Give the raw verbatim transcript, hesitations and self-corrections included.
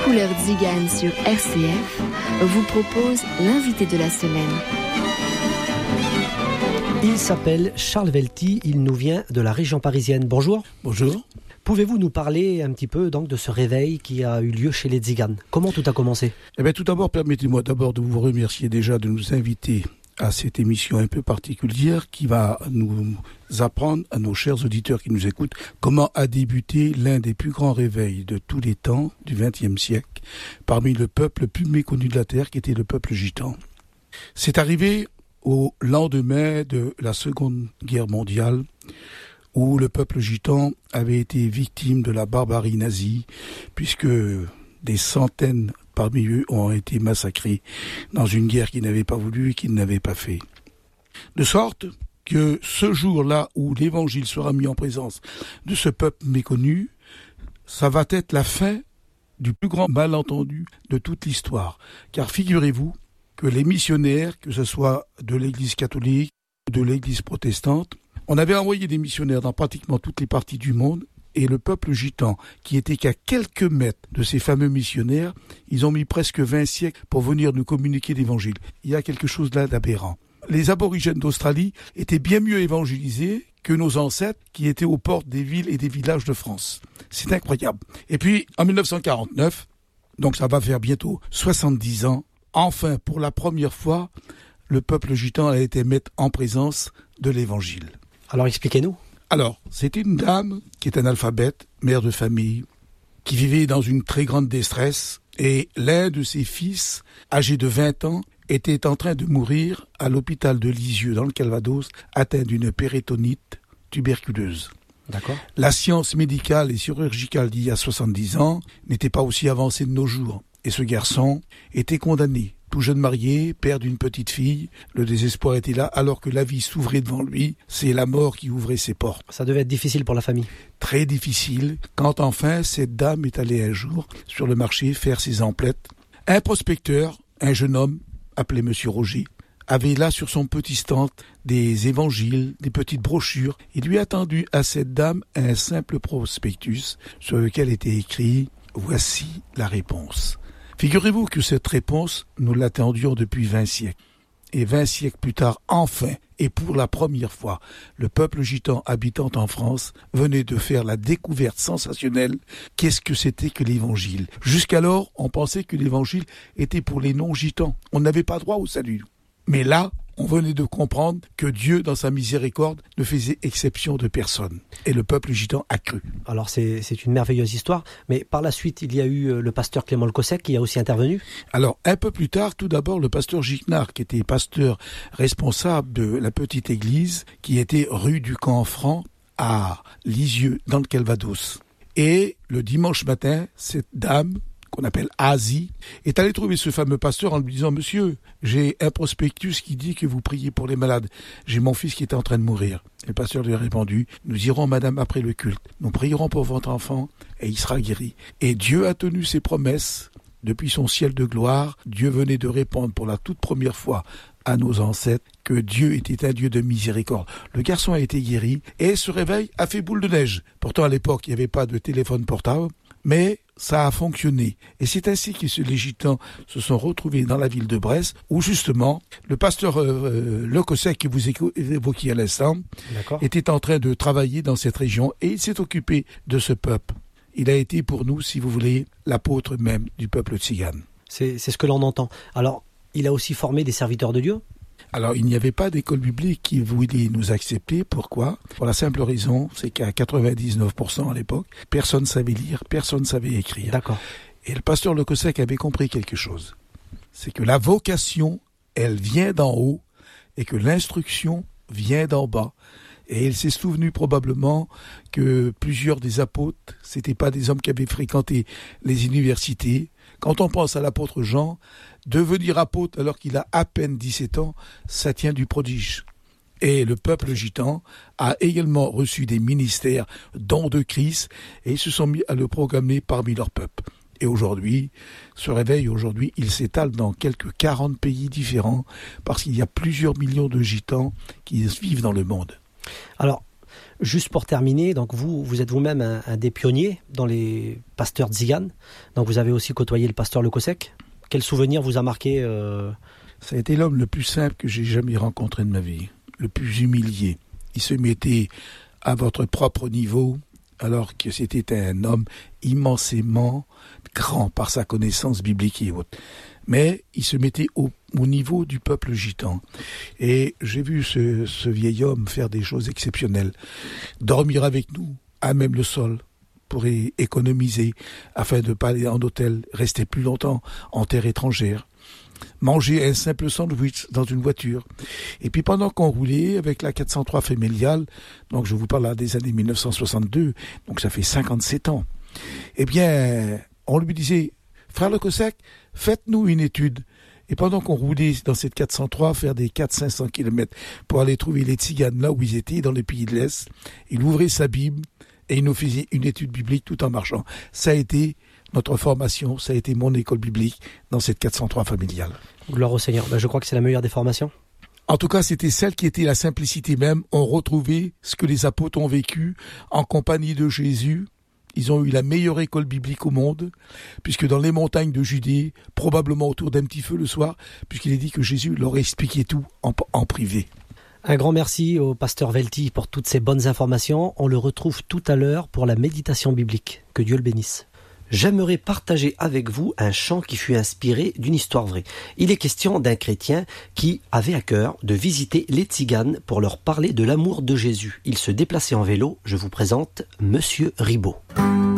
couleurs Tziganes sur R C F vous propose l'invité de la semaine. Il s'appelle Charles Velty, il nous vient de la région parisienne. Bonjour. Bonjour. Pouvez-vous nous parler un petit peu donc de ce réveil qui a eu lieu chez les Tziganes ? Comment tout a commencé ? Eh bien, tout d'abord, permettez-moi d'abord de vous remercier déjà de nous inviter à cette émission un peu particulière qui va nous apprendre, à nos chers auditeurs qui nous écoutent, comment a débuté l'un des plus grands réveils de tous les temps du vingtième siècle parmi le peuple le plus méconnu de la Terre qui était le peuple gitan. C'est arrivé au lendemain de la Seconde Guerre mondiale où le peuple gitan avait été victime de la barbarie nazie puisque des centaines parmi eux ont été massacrés dans une guerre qu'ils n'avaient pas voulu et qu'ils n'avaient pas fait. De sorte que ce jour-là où l'évangile sera mis en présence de ce peuple méconnu, ça va être la fin du plus grand malentendu de toute l'histoire. Car figurez-vous que les missionnaires, que ce soit de l'église catholique ou de l'église protestante, on avait envoyé des missionnaires dans pratiquement toutes les parties du monde. Et le peuple gitan, qui était qu'à quelques mètres de ces fameux missionnaires, ils ont mis presque vingt siècles pour venir nous communiquer l'évangile. Il y a quelque chose là d'aberrant. Les aborigènes d'Australie étaient bien mieux évangélisés que nos ancêtres qui étaient aux portes des villes et des villages de France. C'est incroyable. Et puis, en dix-neuf cent quarante-neuf, donc ça va faire bientôt soixante-dix ans, enfin, pour la première fois, le peuple gitan a été mis en présence de l'évangile. Alors expliquez-nous. Alors, c'était une dame qui est analphabète, mère de famille, qui vivait dans une très grande détresse et l'un de ses fils, âgé de vingt ans, était en train de mourir à l'hôpital de Lisieux dans le Calvados, atteint d'une péritonite tuberculeuse. D'accord. La science médicale et chirurgicale d'il y a soixante-dix ans n'était pas aussi avancée de nos jours et ce garçon était condamné. Tout jeune marié, père d'une petite fille, le désespoir était là, alors que la vie s'ouvrait devant lui, c'est la mort qui ouvrait ses portes. Ça devait être difficile pour la famille. Très difficile, quand enfin cette dame est allée un jour sur le marché faire ses emplettes. Un prospecteur, un jeune homme, appelé Monsieur Roger, avait là sur son petit stand des évangiles, des petites brochures. Il lui a tendu à cette dame un simple prospectus sur lequel était écrit « Voici la réponse ». Figurez-vous que cette réponse, nous l'attendions depuis vingt siècles. Et vingt siècles plus tard, enfin, et pour la première fois, le peuple gitan habitant en France venait de faire la découverte sensationnelle. Qu'est-ce que c'était que l'évangile ? Jusqu'alors, on pensait que l'évangile était pour les non-gitans. On n'avait pas droit au salut. Mais là, on venait de comprendre que Dieu, dans sa miséricorde, ne faisait exception de personne. Et le peuple gitan a cru. Alors c'est, c'est une merveilleuse histoire, mais par la suite, il y a eu le pasteur Clément Le Cossec qui a aussi intervenu. Alors, un peu plus tard, tout d'abord, le pasteur Gignard, qui était pasteur responsable de la petite église, qui était rue du Camp Franc à Lisieux, dans le Calvados. Et le dimanche matin, cette dame, qu'on appelle Asie, est allé trouver ce fameux pasteur en lui disant « Monsieur, j'ai un prospectus qui dit que vous priez pour les malades. J'ai mon fils qui est en train de mourir. » Le pasteur lui a répondu « Nous irons, madame, après le culte. Nous prierons pour votre enfant et il sera guéri. » Et Dieu a tenu ses promesses. Depuis son ciel de gloire, Dieu venait de répondre pour la toute première fois à nos ancêtres que Dieu était un Dieu de miséricorde. Le garçon a été guéri et ce réveil a fait boule de neige. Pourtant, à l'époque, il n'y avait pas de téléphone portable, mais ça a fonctionné. Et c'est ainsi que les gitans se sont retrouvés dans la ville de Brest, où justement, le pasteur euh, Le Cossec, que vous évoquiez à l'instant, D'accord. était en train de travailler dans cette région et il s'est occupé de ce peuple. Il a été pour nous, si vous voulez, l'apôtre même du peuple tzigane. C'est, c'est ce que l'on entend. Alors, il a aussi formé des serviteurs de Dieu ? Alors, il n'y avait pas d'école biblique qui voulait nous accepter. Pourquoi ? Pour la simple raison, c'est qu'à quatre-vingt-dix-neuf pour cent à l'époque, personne ne savait lire, personne ne savait écrire. D'accord. Et le pasteur Le Cossec avait compris quelque chose. C'est que la vocation, elle vient d'en haut et que l'instruction vient d'en bas. Et il s'est souvenu probablement que plusieurs des apôtres, c'était pas des hommes qui avaient fréquenté les universités. Quand on pense à l'apôtre Jean, devenir apôtre alors qu'il a à peine dix-sept ans, ça tient du prodige. Et le peuple gitan a également reçu des ministères, dons de Christ, et ils se sont mis à le proclamer parmi leur peuple. Et aujourd'hui, ce réveil, aujourd'hui, il s'étale dans quelques quarante pays différents, parce qu'il y a plusieurs millions de gitans qui vivent dans le monde. Alors, Juste pour terminer, donc vous, vous êtes vous-même un, un des pionniers dans les pasteurs tziganes. Donc vous avez aussi côtoyé le pasteur Le Kossek. Quel souvenir vous a marqué euh... Ça a été l'homme le plus simple que j'ai jamais rencontré de ma vie, le plus humilié. Il se mettait à votre propre niveau, alors que c'était un homme immensément grand par sa connaissance biblique et autres. Mais il se mettait au, au niveau du peuple gitan. Et j'ai vu ce, ce vieil homme faire des choses exceptionnelles. Dormir avec nous, à même le sol, pour é- économiser, afin de ne pas aller en hôtel, rester plus longtemps en terre étrangère. Manger un simple sandwich dans une voiture. Et puis pendant qu'on roulait avec la quatre cent trois familiale, donc je vous parle là des années mille neuf cent soixante-deux, donc ça fait cinquante-sept ans, eh bien, on lui disait, frère Le Kossek, faites-nous une étude. Et pendant qu'on roulait dans cette quatre cent trois, faire des quatre à cinq cents kilomètres pour aller trouver les tziganes là où ils étaient, dans les pays de l'Est, il ouvrait sa Bible et il nous faisait une étude biblique tout en marchant. Ça a été notre formation, ça a été mon école biblique dans cette quatre cent trois familiale. Gloire au Seigneur. Ben, je crois que c'est la meilleure des formations. En tout cas, c'était celle qui était la simplicité même. On retrouvait ce que les apôtres ont vécu en compagnie de Jésus. Ils ont eu la meilleure école biblique au monde, puisque dans les montagnes de Judée, probablement autour d'un petit feu le soir, puisqu'il est dit que Jésus leur expliquait tout en, en privé. Un grand merci au pasteur Velti pour toutes ces bonnes informations. On le retrouve tout à l'heure pour la méditation biblique. Que Dieu le bénisse. J'aimerais partager avec vous un chant qui fut inspiré d'une histoire vraie. Il est question d'un chrétien qui avait à cœur de visiter les tziganes pour leur parler de l'amour de Jésus. Il se déplaçait en vélo. Je vous présente Monsieur Ribot.